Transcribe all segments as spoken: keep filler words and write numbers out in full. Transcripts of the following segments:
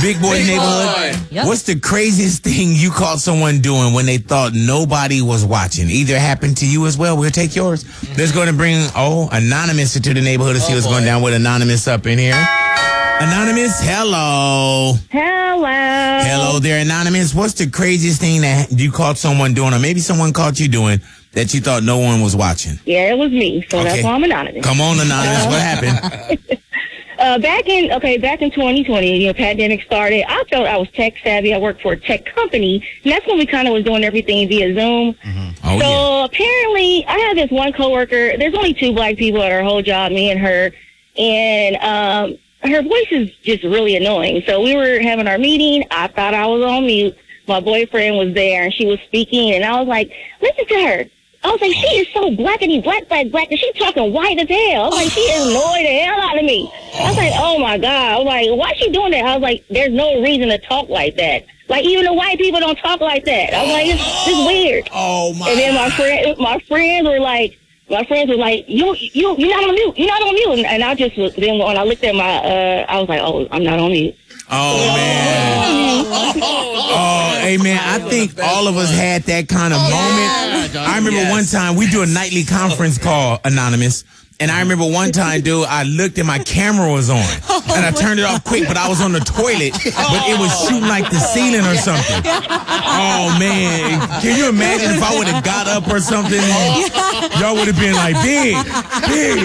Big Boy Big Neighborhood. Boy. Yep. What's the craziest thing you caught someone doing when they thought nobody was watching? Either happened to you as well. We'll take yours. Let's go and bring, oh, Anonymous into the neighborhood to see Oh, what's boy. going down with Anonymous up in here. Anonymous, hello. Hello. Hello there, Anonymous. What's the craziest thing that you caught someone doing, or maybe someone caught you doing, that you thought no one was watching? Yeah, it was me, so Okay. that's why I'm anonymous. Come on, Anonymous. What happened? Uh, back in okay, back in twenty twenty, you know, pandemic started. I felt I was tech savvy. I worked for a tech company, and that's when we kind of was doing everything via Zoom. Oh, so yeah. apparently, I had this one coworker. There's only two black people at our whole job, me and her, and um, her voice is just really annoying. So we were having our meeting. I thought I was on mute. My boyfriend was there, and she was speaking, and I was like, "Listen to her." I was like, she is so blackety black, black, black, and she's talking white as hell. I was like, she annoyed the hell out of me. I was like, oh my God. I was like, why is she doing that? I was like, there's no reason to talk like that. Like, even the white people don't talk like that. I was like, it's, it's weird. Oh, my And then my friend, my friends were like, my friends were like, you, you, you're not on mute. You're not on mute. And, and I just, was, then when I looked at my, uh, I was like, oh, I'm not on mute. Oh, man. Oh, hey, man, I think all of us had that kind of moment. I remember one time we do a nightly conference call, Anonymous. And I remember one time, dude, I looked and my camera was on. And I turned it off quick, but I was on the toilet. But it was shooting like the ceiling or something. Oh, man. Can you imagine if I would have got up or something? Y'all would have been like, big, big.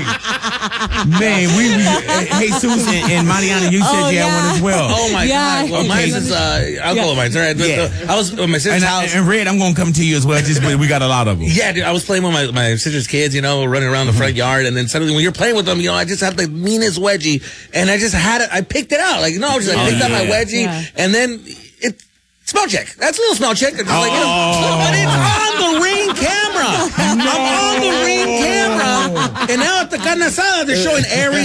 Man, we, we uh, Jesus and, and Mariana, you said Oh, you had yeah. one as well. Oh my Yeah. God! Well, Okay. mine is uh, alcohol. Yeah. Mine's all right. But, Yeah. uh, I was at my sister's And, house. I, and Red, I'm going to come to you as well. Just we got a lot of them. Yeah, dude, I was playing with my, my sister's kids, you know, running around the front yard, and then suddenly when you're playing with them, you know, I just had the meanest wedgie, and I just had it, I picked it out. Like, no, I just like, Oh, picked up my yeah. wedgie, Yeah. and then it, smell check. That's a little smell check. It's like, you know, Oh. but it's on the Ring camera. I'm on the Ring camera, and now at the carne asada, they're showing every